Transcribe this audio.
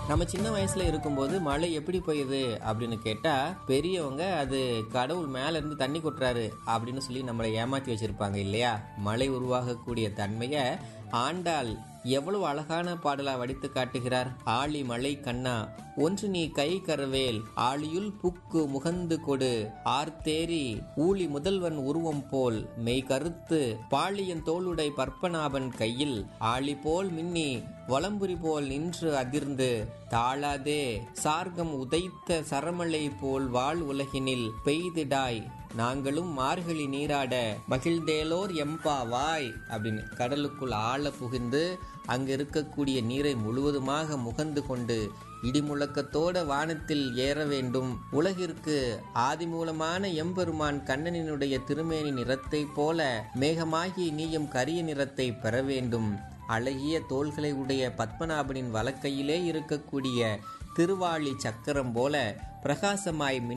நம்ம சின்ன வயசுல இருக்கும்போது மழை எப்படி பெய்யுது அப்படின்னு கேட்டா பெரியவங்க அது கடவுள் மேல இருந்து தண்ணி கொட்டுறாரு அப்படின்னு சொல்லி நம்மளை ஏமாத்தி வச்சிருப்பாங்க இல்லையா? மழை உருவாகக்கூடிய தன்மைய ஆண்டாள் எவ்வளவு அழகான பாடலா வடித்து காட்டுகிறார். ஆழி மழை கண்ணா ஒன்று நீ கை கரவேல் ஆழியுள் புக்கு முகந்து கொடு ஆர்த்தேரி ஊழி முதல்வன் உருவம் போல் மெய் கருத்து பாழியன் தோளுடை பற்பனாபன் கையில் ஆழி போல் மின்னி வலம்புரி போல் நின்று அதிர்ந்து தாழாதே சார்கம் உதைத்த சரமலை போல் வாழ் உலகினில் பெய்திடாய் நாங்களும் மார்கழி நீராட மகிழ்ந்தேலோர் எம்பாவாய் அப்படின்னு கடலுக்குள் ஆழ புகுந்து அங்க இருக்கக்கூடிய நீரை முழுவதுமாக முகந்து கொண்டு இடிமுழக்கத்தோட வானத்தில் ஏற வேண்டும். உலகிற்கு ஆதிமூலமான எம்பெருமான் கண்ணனினுடைய திருமேனி நிறத்தை போல மேகமாகி நீயும் கரிய நிறத்தை பெற வேண்டும். அழகிய தோள்களை உடைய பத்மநாபனின் வலக்கையிலே இருக்கக்கூடிய திருவாளி சக்கரம் போல பிரகாசமாய்